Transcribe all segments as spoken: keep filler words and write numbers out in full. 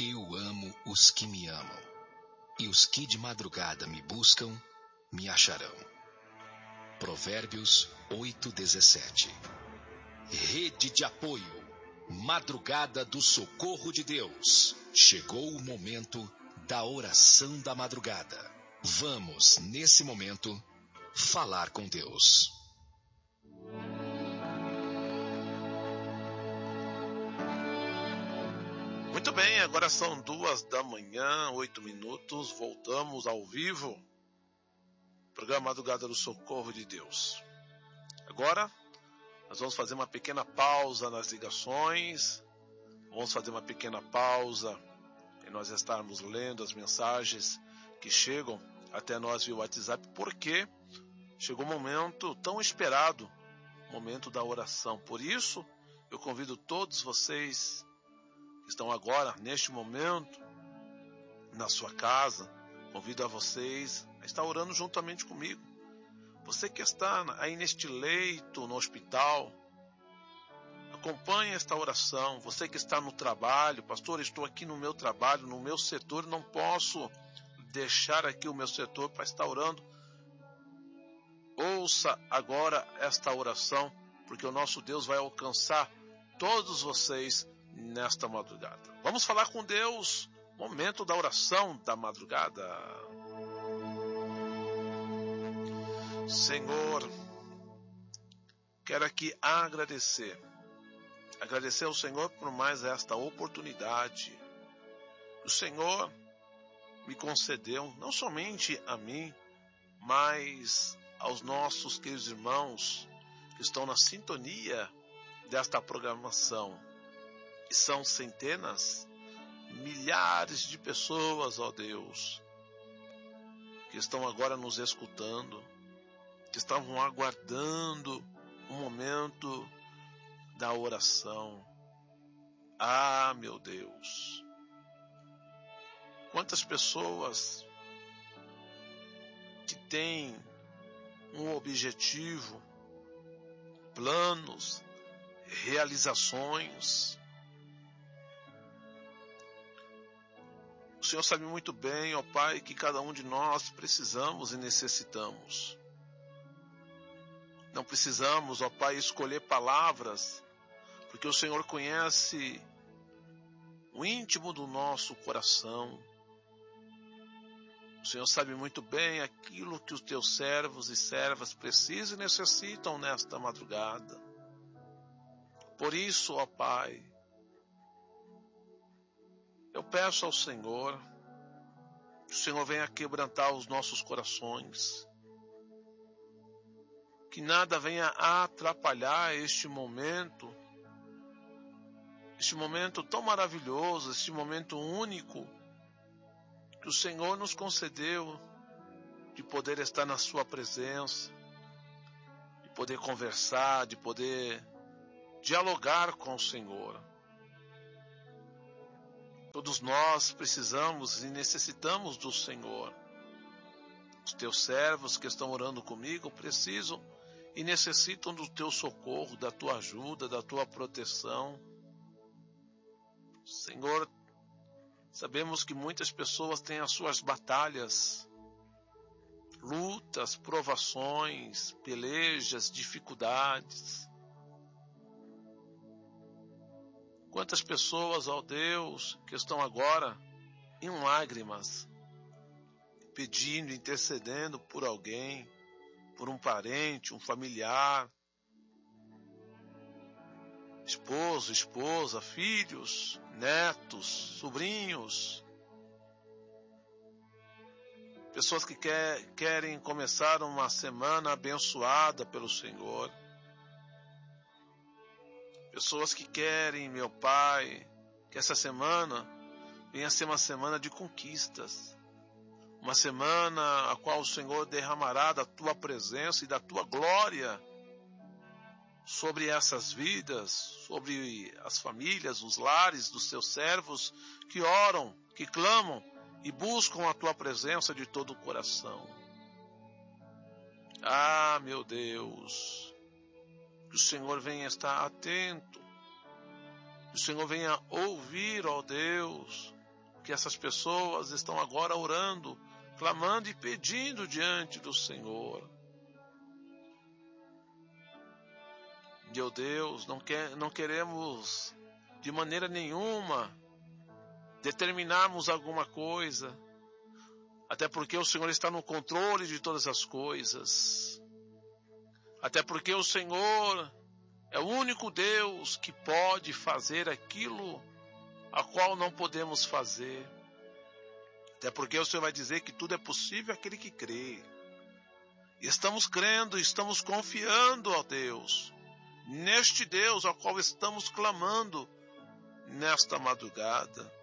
Eu amo os que me amam, e os que de madrugada me buscam, me acharão. Provérbios oito, dezessete. Rede de apoio, Madrugada do Socorro de Deus. Chegou o momento da oração da madrugada. Vamos, nesse momento, falar com Deus. Muito bem, agora são duas da manhã, oito minutos, voltamos ao vivo, programa Madrugada do Socorro de Deus. Agora, nós vamos fazer uma pequena pausa nas ligações, vamos fazer uma pequena pausa em nós estarmos lendo as mensagens que chegam até nós via WhatsApp, porque chegou o momento tão esperado, o momento da oração. Por isso, eu convido todos vocês que estão agora, neste momento, na sua casa, convido a vocês a estar orando juntamente comigo. Você que está aí neste leito, no hospital, acompanhe esta oração. Você que está no trabalho, pastor, estou aqui no meu trabalho, no meu setor, não posso deixar aqui o meu setor para estar orando. Ouça agora esta oração, porque o nosso Deus vai alcançar todos vocês nesta madrugada. Vamos falar com Deus, momento da oração da madrugada. Senhor, quero aqui agradecer, agradecer ao Senhor por mais esta oportunidade. O Senhor me concedeu, não somente a mim, mas aos nossos queridos irmãos que estão na sintonia desta programação. E são centenas, milhares de pessoas, ó Deus, que estão agora nos escutando, que estavam aguardando o momento da oração. Ah, meu Deus! Quantas pessoas que têm um objetivo, planos, realizações. O Senhor sabe muito bem, ó Pai, que cada um de nós precisamos e necessitamos. Não precisamos, ó Pai, escolher palavras, porque o Senhor conhece o íntimo do nosso coração. O Senhor sabe muito bem aquilo que os teus servos e servas precisam e necessitam nesta madrugada. Por isso, ó Pai, eu peço ao Senhor que o Senhor venha quebrantar os nossos corações, que nada venha atrapalhar este momento, este momento tão maravilhoso, este momento único que o Senhor nos concedeu de poder estar na sua presença, de poder conversar, de poder dialogar com o Senhor. Todos nós precisamos e necessitamos do Senhor. Os teus servos que estão orando comigo precisam e necessitam do teu socorro, da tua ajuda, da tua proteção. Senhor, sabemos que muitas pessoas têm as suas batalhas, lutas, provações, pelejas, dificuldades. Quantas pessoas, ó Deus, que estão agora em lágrimas, pedindo, intercedendo por alguém, por um parente, um familiar, esposo, esposa, filhos, netos, sobrinhos, pessoas que quer, querem começar uma semana abençoada pelo Senhor, pessoas que querem, meu Pai, que essa semana venha ser uma semana de conquistas, uma semana a qual o Senhor derramará da tua presença e da tua glória sobre essas vidas, sobre as famílias, os lares dos teus servos que oram, que clamam e buscam a tua presença de todo o coração. Ah, meu Deus, que o Senhor venha estar atento, que o Senhor venha ouvir, ó Deus, que essas pessoas estão agora orando, clamando e pedindo diante do Senhor. Meu Deus, não, quer, não queremos de maneira nenhuma determinarmos alguma coisa, até porque o Senhor está no controle de todas as coisas, até porque o Senhor é o único Deus que pode fazer aquilo a qual não podemos fazer, até porque o Senhor vai dizer que tudo é possível àquele que crê. E estamos crendo, estamos confiando, ó Deus, neste Deus ao qual estamos clamando nesta madrugada.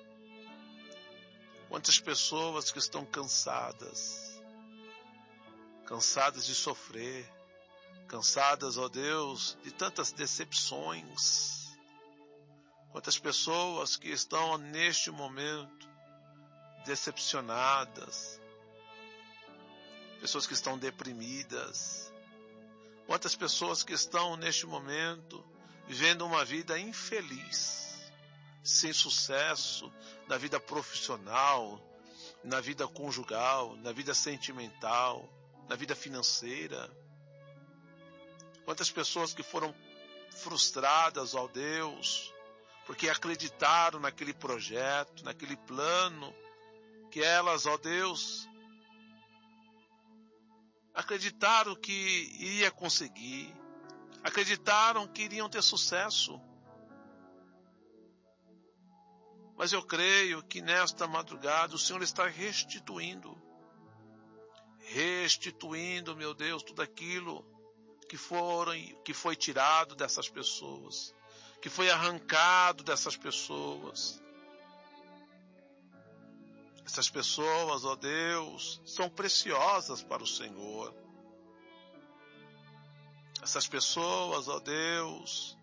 Quantas pessoas que estão cansadas, cansadas de sofrer, cansadas, ó Deus, de tantas decepções. Quantas pessoas que estão neste momento decepcionadas, pessoas que estão deprimidas. Quantas pessoas que estão neste momento vivendo uma vida infeliz, sem sucesso na vida profissional, na vida conjugal, na vida sentimental, na vida financeira. Quantas pessoas que foram frustradas, ó Deus, porque acreditaram naquele projeto, naquele plano, que elas, ó Deus, acreditaram que ia conseguir, acreditaram que iriam ter sucesso. Mas eu creio que nesta madrugada o Senhor está restituindo, restituindo, meu Deus, tudo aquilo que, foram, que foi tirado dessas pessoas, que foi arrancado dessas pessoas. Essas pessoas, ó Deus, são preciosas para o Senhor. Essas pessoas, ó Deus,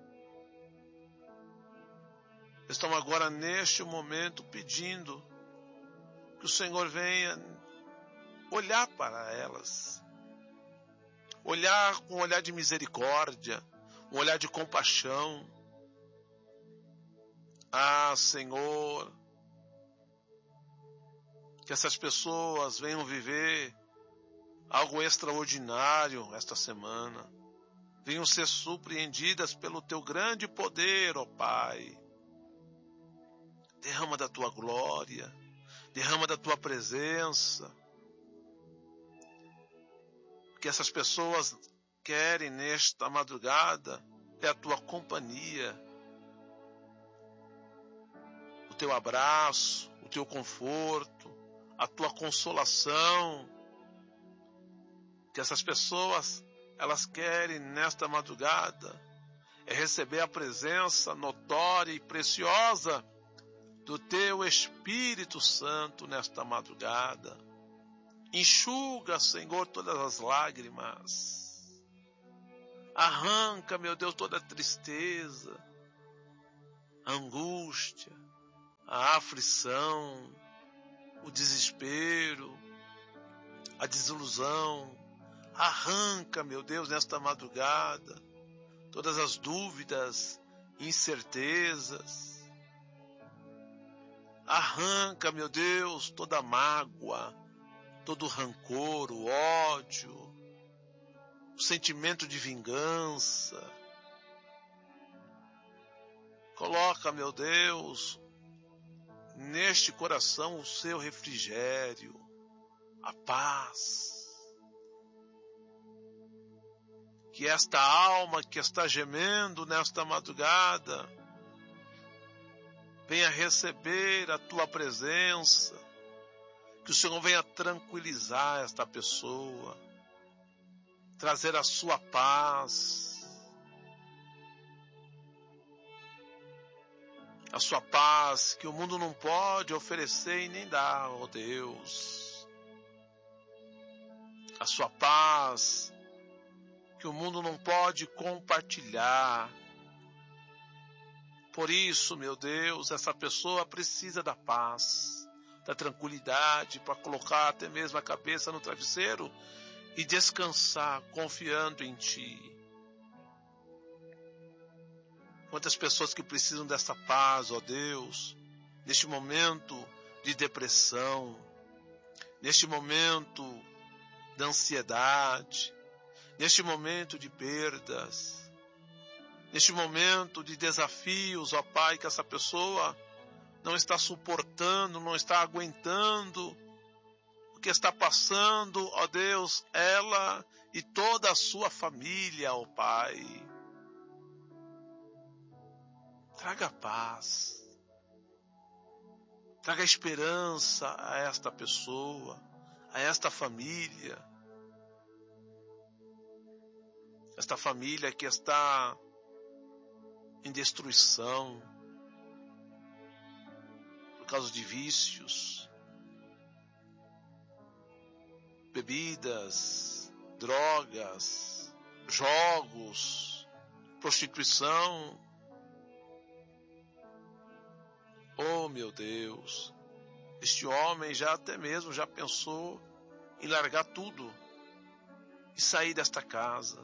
estão agora neste momento pedindo que o Senhor venha olhar para elas, olhar com um olhar de misericórdia, um olhar de compaixão. Ah, Senhor, que essas pessoas venham viver algo extraordinário esta semana, venham ser surpreendidas pelo Teu grande poder, ó Pai. Derrama da Tua glória, derrama da Tua presença. O que essas pessoas querem nesta madrugada é a Tua companhia, o Teu abraço, o Teu conforto, a Tua consolação. Que essas pessoas, elas querem nesta madrugada é receber a presença notória e preciosa do Teu Espírito Santo nesta madrugada. Enxuga, Senhor, todas as lágrimas. Arranca, meu Deus, toda a tristeza, a angústia, a aflição, o desespero, a desilusão. Arranca, meu Deus, nesta madrugada, todas as dúvidas, incertezas. Arranca, meu Deus, toda a mágoa, todo o rancor, o ódio, o sentimento de vingança. Coloca, meu Deus, neste coração o seu refrigério, a paz. Que esta alma que está gemendo nesta madrugada venha receber a Tua presença, que o Senhor venha tranquilizar esta pessoa, trazer a Sua paz, a Sua paz que o mundo não pode oferecer e nem dar, ó Deus, a Sua paz que o mundo não pode compartilhar. Por isso, meu Deus, essa pessoa precisa da paz, da tranquilidade, para colocar até mesmo a cabeça no travesseiro e descansar, confiando em Ti. Quantas pessoas que precisam dessa paz, ó Deus, neste momento de depressão, neste momento de ansiedade, neste momento de perdas, neste momento de desafios, ó Pai, que essa pessoa não está suportando, não está aguentando o que está passando, ó Deus, ela e toda a sua família, ó Pai. Traga paz, traga esperança a esta pessoa, a esta família, esta família que está em destruição por causa de vícios, bebidas, drogas, jogos, prostituição. Oh, meu Deus, este homem já até mesmo já pensou em largar tudo e sair desta casa.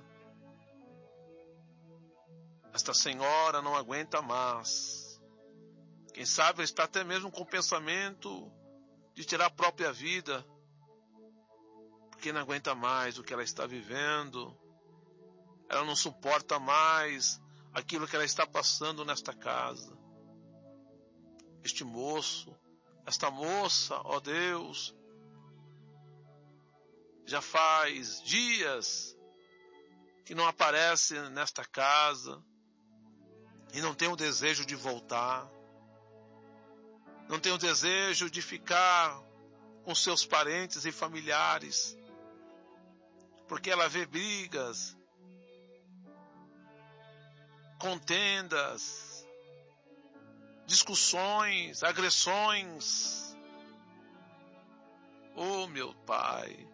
Esta senhora não aguenta mais. Quem sabe está até mesmo com o pensamento de tirar a própria vida, porque não aguenta mais o que ela está vivendo. Ela não suporta mais aquilo que ela está passando nesta casa. Este moço, esta moça, ó Deus, já faz dias que não aparece nesta casa e não tem o desejo de voltar, não tem o desejo de ficar com seus parentes e familiares, porque ela vê brigas, contendas, discussões, agressões. Oh, meu Pai,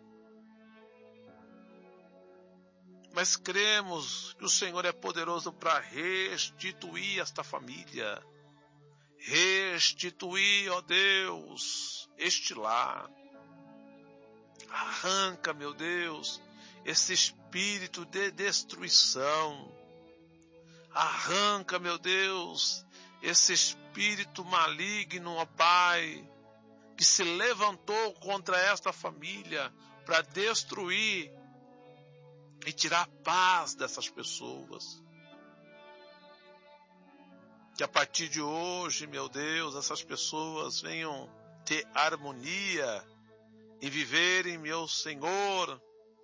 mas cremos que o Senhor é poderoso para restituir esta família, restituir, ó Deus, este lar. Arranca, meu Deus, esse espírito de destruição. Arranca, meu Deus, esse espírito maligno, ó Pai, que se levantou contra esta família para destruir e tirar a paz dessas pessoas. Que a partir de hoje, meu Deus, essas pessoas venham ter harmonia e viverem, meu Senhor,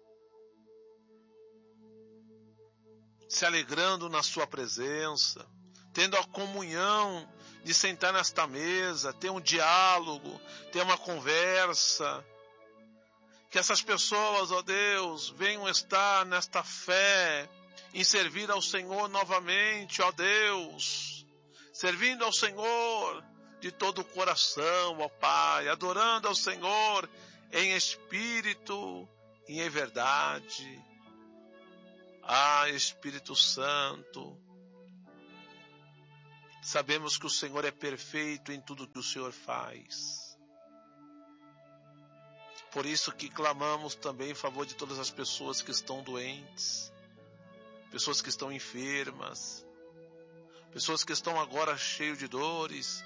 se alegrando na sua presença, tendo a comunhão de sentar nesta mesa, ter um diálogo, ter uma conversa. Que essas pessoas, ó Deus, venham estar nesta fé, em servir ao Senhor novamente, ó Deus, servindo ao Senhor de todo o coração, ó Pai, adorando ao Senhor em espírito e em verdade. Ah, Espírito Santo, sabemos que o Senhor é perfeito em tudo que o Senhor faz. Por isso que clamamos também em favor de todas as pessoas que estão doentes, pessoas que estão enfermas, pessoas que estão agora cheias de dores.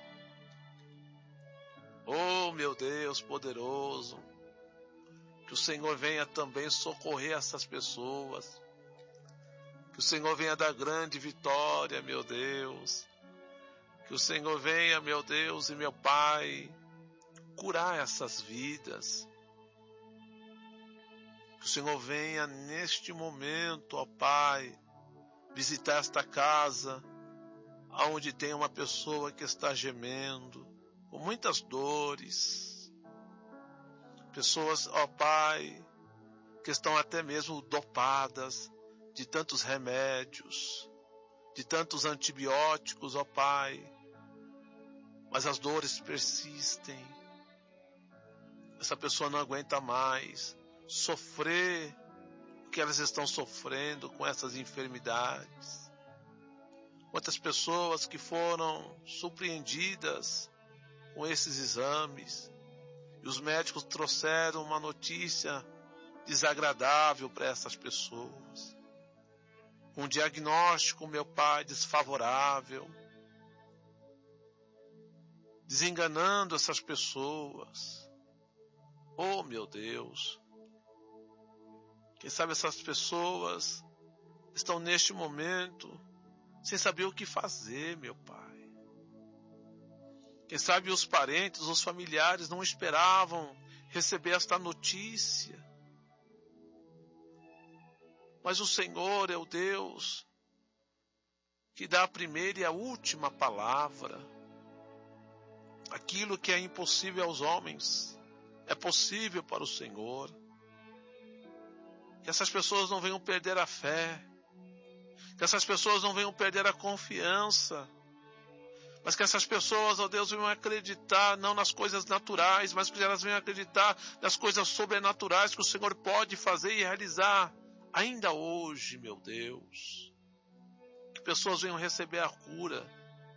Oh, meu Deus poderoso, que o Senhor venha também socorrer essas pessoas, que o Senhor venha dar grande vitória, meu Deus, que o Senhor venha, meu Deus e meu Pai, curar essas vidas. Que o Senhor venha neste momento, ó Pai, visitar esta casa, onde tem uma pessoa que está gemendo, com muitas dores. Pessoas, ó Pai, que estão até mesmo dopadas de tantos remédios, de tantos antibióticos, ó Pai, mas as dores persistem. Essa pessoa não aguenta mais sofrer o que elas estão sofrendo com essas enfermidades. Quantas pessoas que foram surpreendidas com esses exames e os médicos trouxeram uma notícia desagradável para essas pessoas. Um diagnóstico, meu Pai, desfavorável. desenganando essas pessoas. Oh, meu Deus! Quem sabe essas pessoas estão neste momento sem saber o que fazer, meu Pai. Quem sabe os parentes, os familiares não esperavam receber esta notícia. Mas o Senhor é o Deus que dá a primeira e a última palavra. Aquilo que é impossível aos homens é possível para o Senhor. Que essas pessoas não venham perder a fé. Que essas pessoas não venham perder a confiança. Mas que essas pessoas, ó Deus, venham acreditar não nas coisas naturais, mas que elas venham acreditar nas coisas sobrenaturais que o Senhor pode fazer e realizar ainda hoje, meu Deus. Que pessoas venham receber a cura.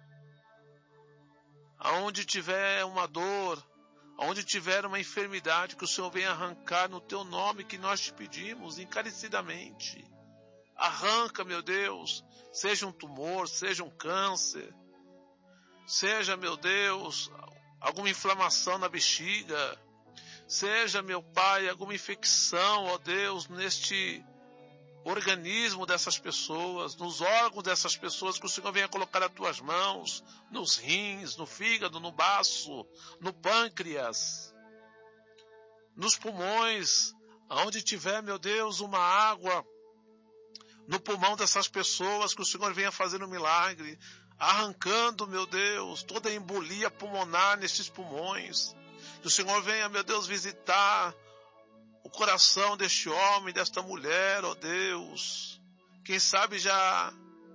Aonde tiver uma dor, aonde tiver uma enfermidade, que o Senhor venha arrancar no teu nome que nós te pedimos encarecidamente. Arranca, meu Deus, seja um tumor, seja um câncer, seja, meu Deus, alguma inflamação na bexiga, seja, meu Pai, alguma infecção, ó Deus, neste organismo dessas pessoas, nos órgãos dessas pessoas, que o Senhor venha colocar as tuas mãos, nos rins, no fígado, no baço, no pâncreas, nos pulmões, aonde tiver, meu Deus, uma água, no pulmão dessas pessoas, que o Senhor venha fazer um milagre, arrancando, meu Deus, toda a embolia pulmonar nesses pulmões, que o Senhor venha, meu Deus, visitar o coração deste homem, desta mulher, ó Deus. Quem sabe já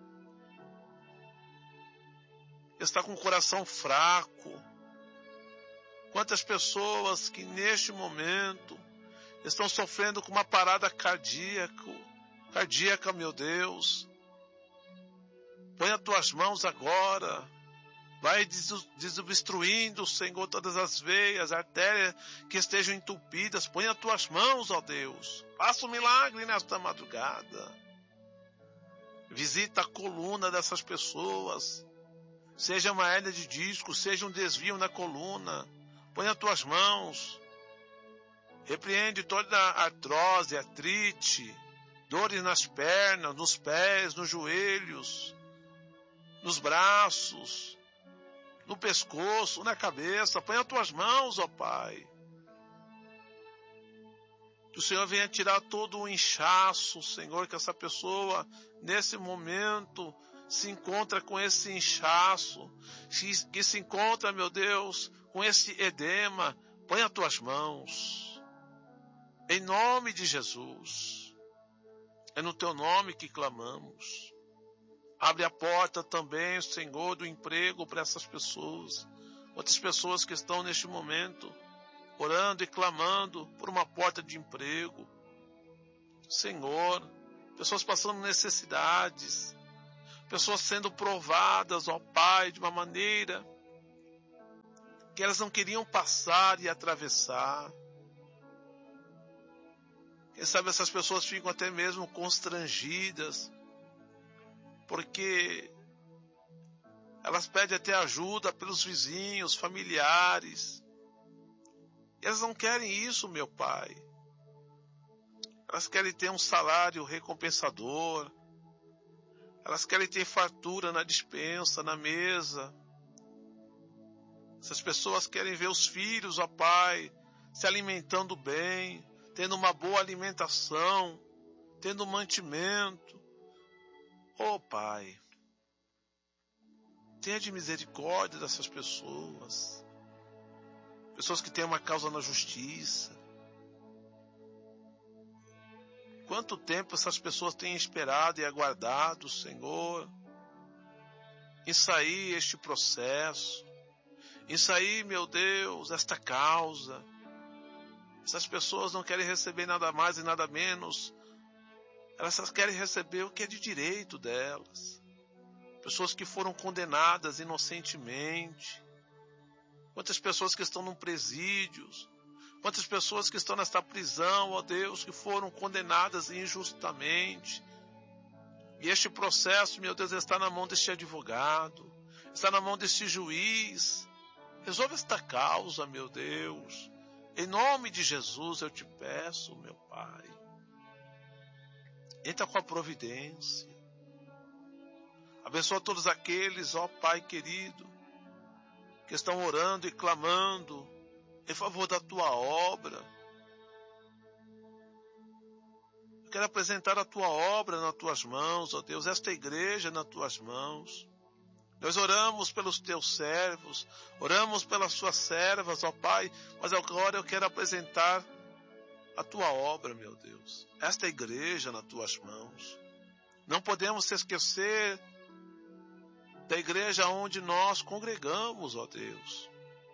está com o coração fraco. Quantas pessoas que neste momento estão sofrendo com uma parada cardíaca, cardíaca, meu Deus. Põe as tuas mãos agora. Vai desobstruindo, Senhor, todas as veias, artérias que estejam entupidas. Põe as tuas mãos, ó Deus. Faça um milagre nesta madrugada. Visita a coluna dessas pessoas. Seja uma hérnia de disco, seja um desvio na coluna. Põe as tuas mãos. Repreende toda a artrose, artrite, dores nas pernas, nos pés, nos joelhos, nos braços, no pescoço, na cabeça. Põe as tuas mãos, ó Pai. Que o Senhor venha tirar todo o inchaço, Senhor, que essa pessoa, nesse momento, se encontra com esse inchaço, que se encontra, meu Deus, com esse edema. Põe as tuas mãos. Em nome de Jesus. É no teu nome que clamamos. Abre a porta também, Senhor, do emprego para essas pessoas. Outras pessoas que estão neste momento orando e clamando por uma porta de emprego. Senhor, pessoas passando necessidades, pessoas sendo provadas, ó Pai, de uma maneira que elas não queriam passar e atravessar. Quem sabe essas pessoas ficam até mesmo constrangidas, porque elas pedem até ajuda pelos vizinhos, familiares. E elas não querem isso, meu Pai. Elas querem ter um salário recompensador. Elas querem ter fartura na despensa, na mesa. Essas pessoas querem ver os filhos, ó Pai, se alimentando bem, tendo uma boa alimentação, tendo mantimento. Oh, Pai, tenha de misericórdia dessas pessoas. Pessoas que têm uma causa na justiça. Quanto tempo essas pessoas têm esperado e aguardado, Senhor, em sair este processo, em sair, meu Deus, esta causa. Essas pessoas não querem receber nada mais e nada menos. Elas só querem receber o que é de direito delas. Pessoas que foram condenadas inocentemente. Quantas pessoas que estão num presídio. Quantas pessoas que estão nesta prisão, ó Deus, que foram condenadas injustamente. E este processo, meu Deus, está na mão deste advogado. Está na mão deste juiz. Resolve esta causa, meu Deus. Em nome de Jesus eu te peço, meu Pai. Entra com a providência. Abençoa todos aqueles, ó Pai querido, que estão orando e clamando em favor da tua obra. Eu quero apresentar a tua obra nas tuas mãos, ó Deus, esta igreja nas tuas mãos. Nós oramos pelos teus servos, oramos pelas suas servas, ó Pai, mas agora eu quero apresentar a tua obra, meu Deus, esta igreja nas tuas mãos. Não podemos se esquecer da igreja onde nós congregamos, ó Deus.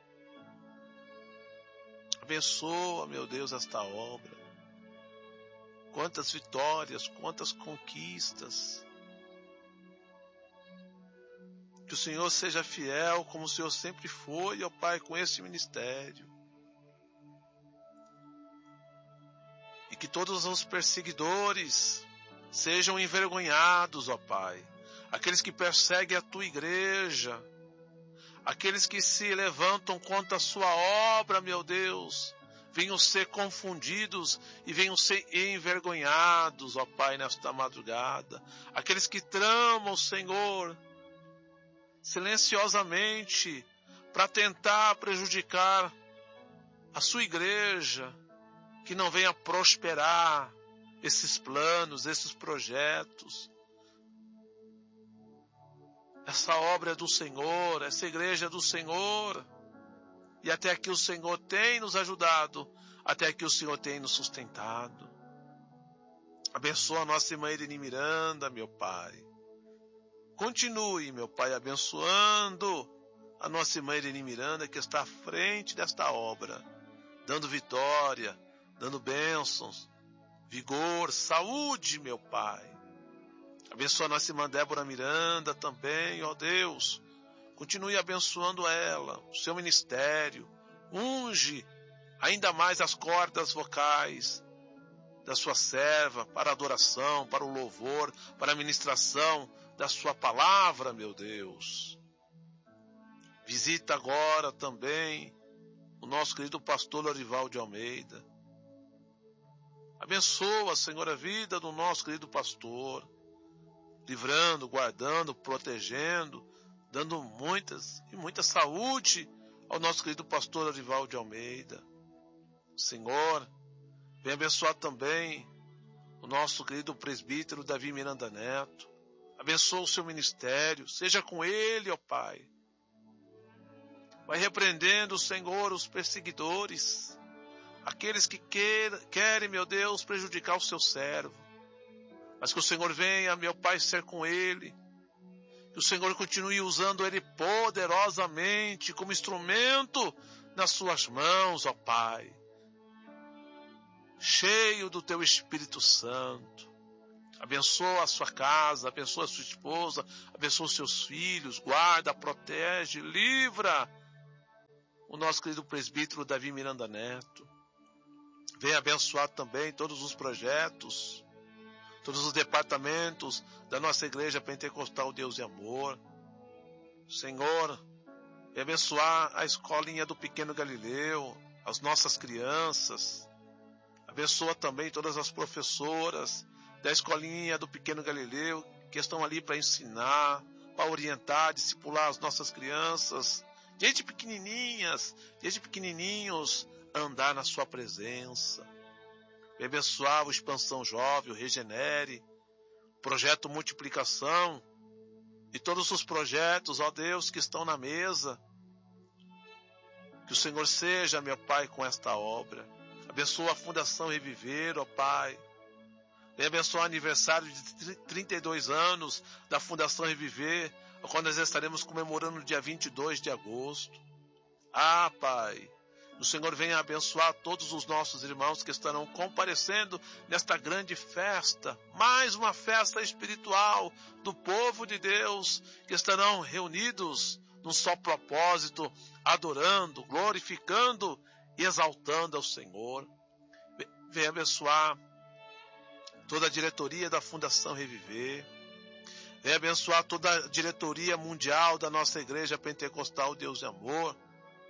Abençoa, meu Deus, esta obra. Quantas vitórias, quantas conquistas. Que o Senhor seja fiel, como o Senhor sempre foi, ó Pai, com esse ministério. E que todos os perseguidores sejam envergonhados, ó Pai. Aqueles que perseguem a tua igreja, aqueles que se levantam contra a sua obra, meu Deus, venham ser confundidos e venham ser envergonhados, ó Pai, nesta madrugada. Aqueles que tramam, Senhor, silenciosamente, para tentar prejudicar a sua igreja, que não venha prosperar esses planos, esses projetos. Essa obra é do Senhor, essa igreja é do Senhor. E até aqui o Senhor tem nos ajudado, até aqui o Senhor tem nos sustentado. Abençoa a nossa irmã Irene Miranda, meu Pai. Continue, meu Pai, abençoando a nossa irmã Irene Miranda, que está à frente desta obra, dando vitória, dando bênçãos, vigor, saúde, meu Pai. Abençoa a nossa irmã Débora Miranda também, ó Deus. Continue abençoando ela, o seu ministério. Unge ainda mais as cordas vocais da sua serva para a adoração, para o louvor, para a ministração da sua palavra, meu Deus. Visita agora também o nosso querido pastor Lorival de Almeida. Abençoa, Senhor, a vida do nosso querido pastor, livrando, guardando, protegendo, dando muitas e muita saúde ao nosso querido pastor Lorival de Almeida. Senhor, vem abençoar também o nosso querido presbítero Davi Miranda Neto. Abençoa o seu ministério, seja com ele, ó Pai. Vai repreendendo, Senhor, os perseguidores, aqueles que quer, querem, meu Deus, prejudicar o seu servo. Mas que o Senhor venha, meu Pai, ser com ele. Que o Senhor continue usando ele poderosamente como instrumento nas suas mãos, ó Pai. Cheio do teu Espírito Santo. Abençoa a sua casa, abençoa a sua esposa, abençoa os seus filhos, guarda, protege, livra o nosso querido presbítero Davi Miranda Neto. Venha abençoar também todos os projetos, todos os departamentos da nossa igreja pentecostal Deus e Amor. Senhor, venha abençoar a escolinha do Pequeno Galileu, as nossas crianças. Abençoa também todas as professoras da escolinha do Pequeno Galileu, que estão ali para ensinar, para orientar, discipular as nossas crianças, desde pequenininhas, desde pequenininhos, a andar na sua presença. Vem abençoar o Expansão Jovem, o Regenere, o Projeto Multiplicação, e todos os projetos, ó Deus, que estão na mesa. Que o Senhor seja, meu Pai, com esta obra. Abençoa a Fundação Reviver, ó Pai. Vem abençoar o aniversário de trinta e dois anos da Fundação Reviver, quando nós estaremos comemorando no dia vinte e dois de agosto. Ah, Pai, o Senhor venha abençoar todos os nossos irmãos que estarão comparecendo nesta grande festa, mais uma festa espiritual do povo de Deus, que estarão reunidos num só propósito, adorando, glorificando e exaltando ao Senhor. Venha abençoar toda a diretoria da Fundação Reviver. Venha abençoar toda a diretoria mundial da nossa Igreja Pentecostal Deus e Amor.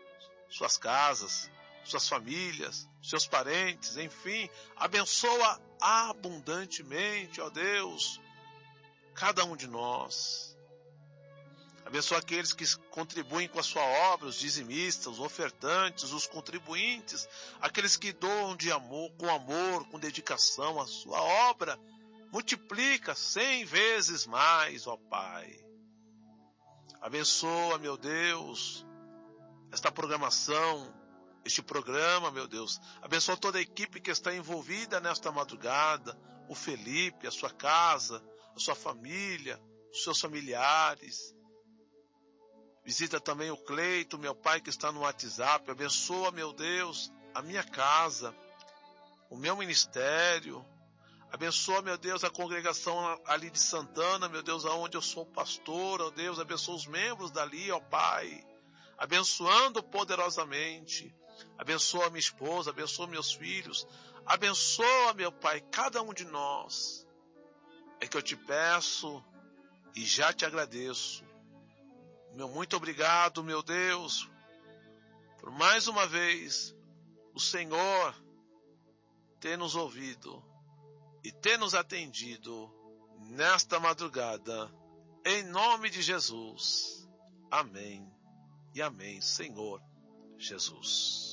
suas casas, suas famílias, seus parentes, enfim, abençoa abundantemente, ó Deus, cada um de nós. Abençoa aqueles que contribuem com a sua obra, os dizimistas, os ofertantes, os contribuintes, aqueles que doam de amor, com amor, com dedicação a sua obra. Multiplica cem vezes mais, ó Pai. Abençoa, meu Deus, esta programação, este programa, meu Deus. Abençoa toda a equipe que está envolvida nesta madrugada, o Felipe, a sua casa, a sua família, os seus familiares. Visita também o Cleito, meu pai, que está no WhatsApp. Abençoa, meu Deus, a minha casa, o meu ministério. Abençoa, meu Deus, a congregação ali de Santana, meu Deus, aonde eu sou pastor, ó Deus. Abençoa os membros dali, ó Pai. Abençoando poderosamente. Abençoa minha esposa, abençoa meus filhos. Abençoa, meu Pai, cada um de nós. É que eu te peço e já te agradeço. Meu muito obrigado, meu Deus, por mais uma vez o Senhor ter nos ouvido e ter nos atendido nesta madrugada, em nome de Jesus. Amém e amém, Senhor Jesus.